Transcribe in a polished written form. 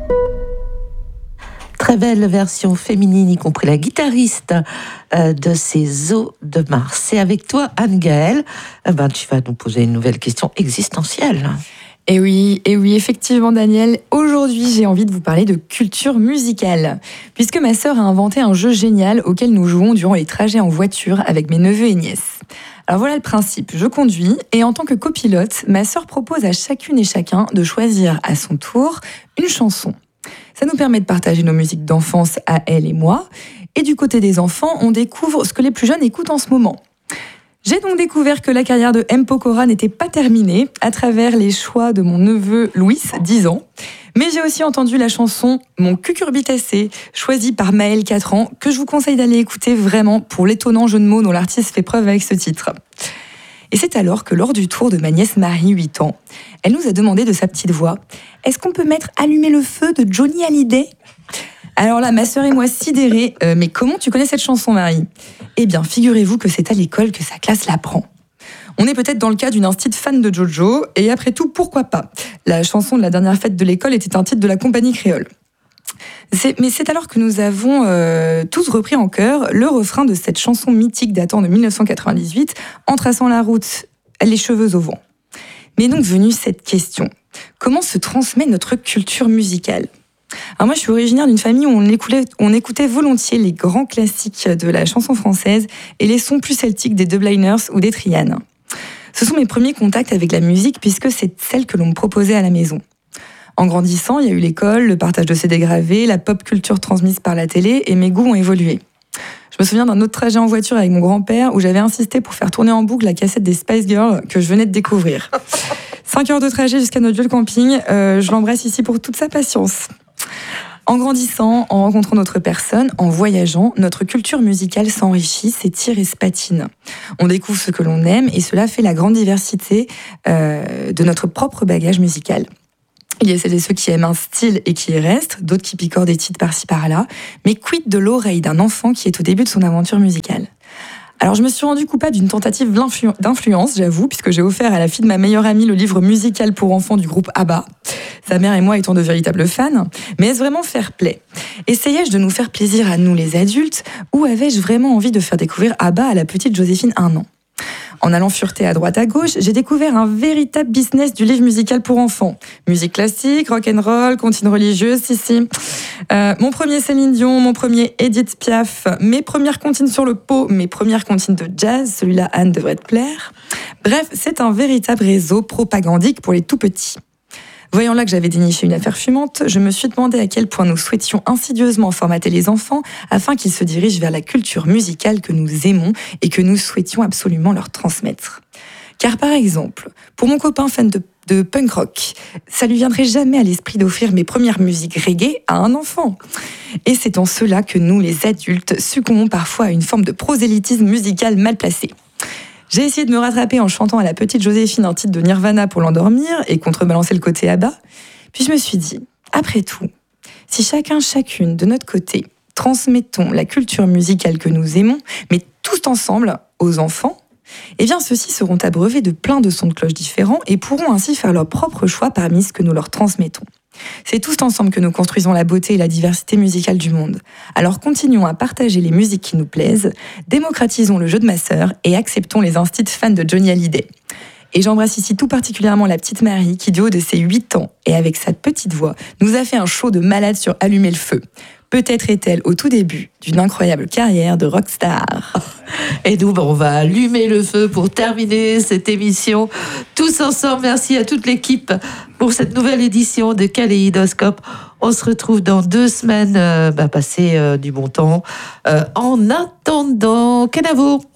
Très belle version féminine, y compris la guitariste de ces Eaux de Mars. Et avec toi, Anne-Gaëlle, tu vas nous poser une nouvelle question existentielle. Et oui, effectivement, Daniel. Aujourd'hui, j'ai envie de vous parler de culture musicale. Puisque ma sœur a inventé un jeu génial auquel nous jouons durant les trajets en voiture avec mes neveux et nièces. Alors voilà le principe. Je conduis et en tant que copilote, ma sœur propose à chacune et chacun de choisir à son tour une chanson. Ça nous permet de partager nos musiques d'enfance à elle et moi. Et du côté des enfants, on découvre ce que les plus jeunes écoutent en ce moment. J'ai donc découvert que la carrière de M. Pokora n'était pas terminée à travers les choix de mon neveu Louis, 10 ans. Mais j'ai aussi entendu la chanson Mon cucurbitacé, choisie par Maël, 4 ans, que je vous conseille d'aller écouter vraiment pour l'étonnant jeu de mots dont l'artiste fait preuve avec ce titre. Et c'est alors que lors du tour de ma nièce Marie, 8 ans, elle nous a demandé de sa petite voix « Est-ce qu'on peut mettre Allumer le feu de Johnny Hallyday ?» Alors là, ma sœur et moi sidérés, mais comment tu connais cette chanson, Marie ? Eh bien, figurez-vous que c'est à l'école que sa classe l'apprend. On est peut-être dans le cas d'une instite fan de Jojo, et après tout, pourquoi pas ? La chanson de la dernière fête de l'école était un titre de la compagnie créole. Mais c'est alors que nous avons tous repris en chœur le refrain de cette chanson mythique datant de 1998, en traçant la route, les cheveux au vent. Mais donc venue cette question, comment se transmet notre culture musicale ? Alors moi, je suis originaire d'une famille où on écoutait volontiers les grands classiques de la chanson française et les sons plus celtiques des Dubliners ou des Trianes. Ce sont mes premiers contacts avec la musique puisque c'est celle que l'on me proposait à la maison. En grandissant, il y a eu l'école, le partage de CD gravés, la pop culture transmise par la télé et mes goûts ont évolué. Je me souviens d'un autre trajet en voiture avec mon grand-père où j'avais insisté pour faire tourner en boucle la cassette des Spice Girls que je venais de découvrir. 5 heures de trajet jusqu'à notre lieu de camping, je l'embrasse ici pour toute sa patience. En grandissant, en rencontrant d'autres personnes, en voyageant, notre culture musicale s'enrichit, s'étire et se patine. On découvre ce que l'on aime et cela fait la grande diversité de notre propre bagage musical. Il y a celles et ceux qui aiment un style et qui y restent, d'autres qui picorent des titres par-ci par-là, mais quid de l'oreille d'un enfant qui est au début de son aventure musicale ? Alors je me suis rendue coupable d'une tentative d'influence, j'avoue, puisque j'ai offert à la fille de ma meilleure amie le livre musical pour enfants du groupe ABBA, sa mère et moi étant de véritables fans. Mais est-ce vraiment fair play ? Essayais-je de nous faire plaisir à nous les adultes, ou avais-je vraiment envie de faire découvrir ABBA à la petite Joséphine 1 an ? En allant fureter à droite à gauche, j'ai découvert un véritable business du livre musical pour enfants. Musique classique, rock'n'roll, comptines religieuses, si. Mon premier Céline Dion, mon premier Edith Piaf, mes premières comptines sur le pot, mes premières comptines de jazz, celui-là Anne devrait te plaire. Bref, c'est un véritable réseau propagandique pour les tout petits. Voyant là que j'avais déniché une affaire fumante, je me suis demandé à quel point nous souhaitions insidieusement formater les enfants afin qu'ils se dirigent vers la culture musicale que nous aimons et que nous souhaitions absolument leur transmettre. Car par exemple, pour mon copain fan de punk rock, ça lui viendrait jamais à l'esprit d'offrir mes premières musiques reggae à un enfant. Et c'est en cela que nous, les adultes, succombons parfois à une forme de prosélytisme musical mal placé. J'ai essayé de me rattraper en chantant à la petite Joséphine un titre de Nirvana pour l'endormir et contrebalancer le côté ABBA. Puis je me suis dit, après tout, si chacune de notre côté, transmettons la culture musicale que nous aimons, mais tous ensemble aux enfants, eh bien ceux-ci seront abreuvés de plein de sons de cloche différents et pourront ainsi faire leur propre choix parmi ce que nous leur transmettons. C'est tous ensemble que nous construisons la beauté et la diversité musicale du monde. Alors continuons à partager les musiques qui nous plaisent, démocratisons le jeu de ma sœur et acceptons les instits fans de Johnny Hallyday. Et j'embrasse ici tout particulièrement la petite Marie qui, du haut de ses 8 ans et avec sa petite voix, nous a fait un show de malade sur Allumer le feu. Peut-être est-elle au tout début d'une incroyable carrière de rockstar. Et nous, on va allumer le feu pour terminer cette émission. Tous ensemble, merci à toute l'équipe pour cette nouvelle édition de Kaléidoscope. On se retrouve dans 2 semaines. Passez du bon temps. En attendant, Canavo.